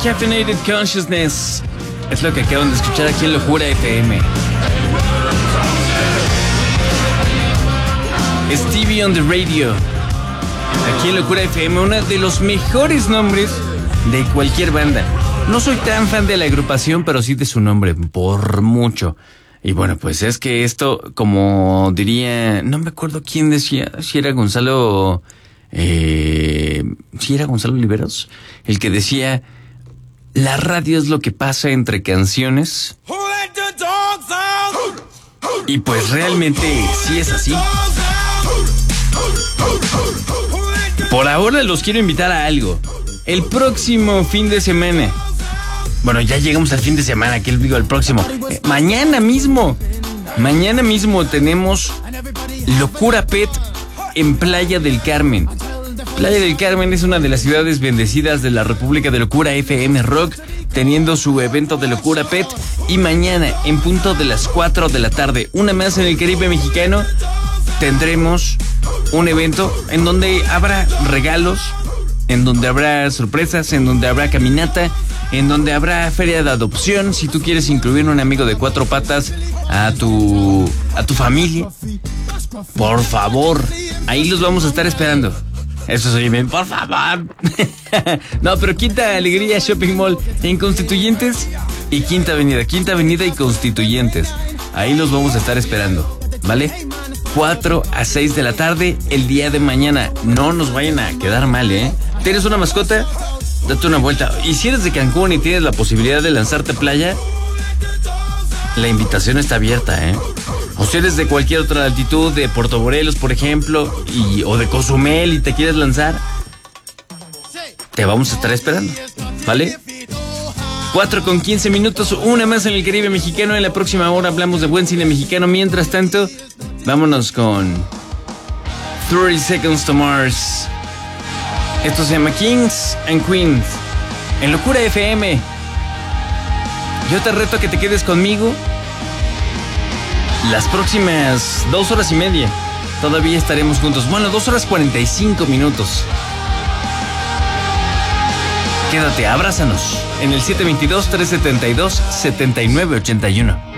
Caffeinated Consciousness es lo que acaban de escuchar aquí en Locura FM. Stevie on the Radio. Aquí en Locura FM, uno de los mejores nombres de cualquier banda. No soy tan fan de la agrupación, pero sí de su nombre, por mucho. Y bueno, pues es que esto, como diría, no me acuerdo quién decía, si era Gonzalo Oliveros, el que decía, la radio es lo que pasa entre canciones. Y pues realmente sí es así. Por ahora los quiero invitar a algo. El próximo fin de semana. Bueno, ya llegamos al fin de semana, que digo el próximo. Mañana mismo tenemos Locura Pet en Playa del Carmen. Playa del Carmen es una de las ciudades bendecidas de la República de Locura FM Rock, teniendo su evento de Locura Pet. Y mañana, en punto de las 4 de la tarde, una más en el Caribe mexicano, tendremos un evento en donde habrá regalos, en donde habrá sorpresas, en donde habrá caminata, en donde habrá feria de adopción. Si tú quieres incluir un amigo de 4 patas a tu familia, por favor, ahí los vamos a estar esperando. Eso soy bien, por favor. No, pero Quinta Alegría Shopping Mall en Constituyentes y Quinta Avenida y Constituyentes. Ahí los vamos a estar esperando, ¿vale? 4 a 6 de la tarde el día de mañana. No nos vayan a quedar mal, ¿eh? ¿Tienes una mascota? Date una vuelta. Y si eres de Cancún y tienes la posibilidad de lanzarte a playa, la invitación está abierta, ¿eh? O si eres de cualquier otra altitud, de Puerto Morelos, por ejemplo, o de Cozumel y te quieres lanzar, te vamos a estar esperando, ¿vale? 4:15, una más en el Caribe mexicano. En la próxima hora hablamos de buen cine mexicano. Mientras tanto, vámonos con 30 Seconds to Mars. Esto se llama Kings and Queens en Locura FM. Yo te reto a que te quedes conmigo las próximas 2 horas y media. Todavía estaremos juntos. Bueno, 2 horas 45 minutos. Quédate, abrázanos en el 722-372-7981.